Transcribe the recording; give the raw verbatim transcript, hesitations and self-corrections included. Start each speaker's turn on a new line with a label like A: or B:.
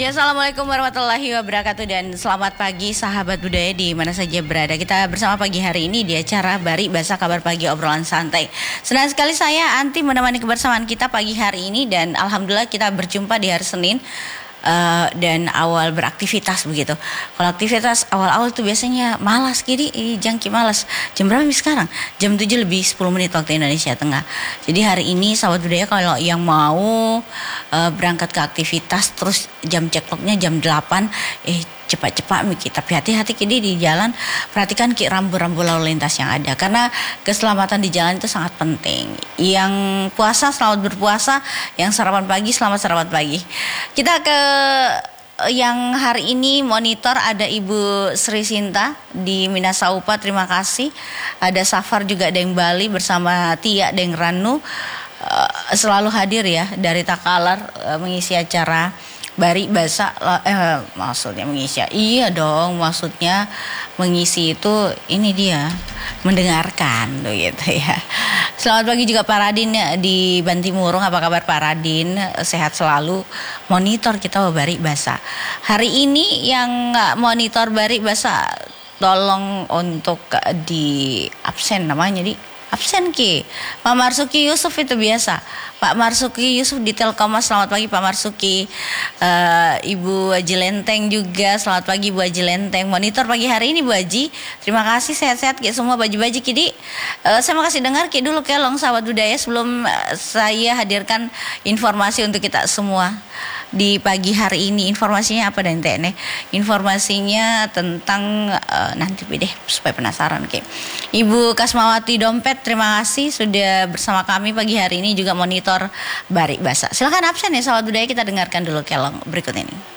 A: Ya, assalamualaikum warahmatullahi wabarakatuh dan selamat pagi sahabat budaya di mana saja berada. Kita bersama pagi hari ini di acara Bari Bahasa Kabar Pagi Obrolan Santai. Senang sekali saya Anti menemani kebersamaan kita pagi hari ini dan alhamdulillah kita berjumpa di hari Senin. Uh, dan awal beraktivitas begitu. Kalau aktivitas awal-awal tuh biasanya malas, jadi eh, jangki malas. Jam berapa nih sekarang? Jam tujuh lebih sepuluh menit waktu Indonesia Tengah. Jadi hari ini sahabat budaya kalau yang mau uh, berangkat ke aktivitas terus jam cekloknya jam delapan, eh cepat-cepat Miki, tapi hati-hati kini di jalan, perhatikan ki rambu-rambu lalu lintas yang ada karena keselamatan di jalan itu sangat penting. Yang puasa selamat berpuasa, yang sarapan pagi selamat sarapan pagi. Kita ke yang hari ini monitor ada Ibu Sri Sinta di Minasaupa, terima kasih. Ada Safar juga Deng Bali bersama Tia Deng Ranu, uh, selalu hadir ya dari Takalar uh, mengisi acara Bari Bahasa, eh, maksudnya mengisi, iya dong, maksudnya mengisi itu ini dia mendengarkan, gitu ya. Selamat pagi juga Pak Radin ya, di Bantimurung, apa kabar Pak Radin? Sehat selalu. Monitor kita Bari Bahasa. Hari ini yang monitor Bari Bahasa, tolong untuk di absen namanya di absen ki. Pak Marsuki Yusuf itu biasa. Pak Marsuki Yusuf di Telkommas, selamat pagi Pak Marsuki. uh, Ibu Haji Lenteng juga, selamat pagi Bu Haji Lenteng. Monitor pagi hari ini Bu Haji, terima kasih, sehat-sehat ki semua baju-baju kidi. uh, Saya mau kasih dengar ki dulu kelong sahabat budaya sebelum uh, saya hadirkan informasi untuk kita semua di pagi hari ini. Informasinya apa dan tene? Informasinya tentang uh, nanti deh supaya penasaran ki. Ibu Kasmawati Dompet, terima kasih sudah bersama kami pagi hari ini juga monitor Bari Bahasa. Silakan absen ya sahabat budaya, kita dengarkan dulu kelong berikut ini.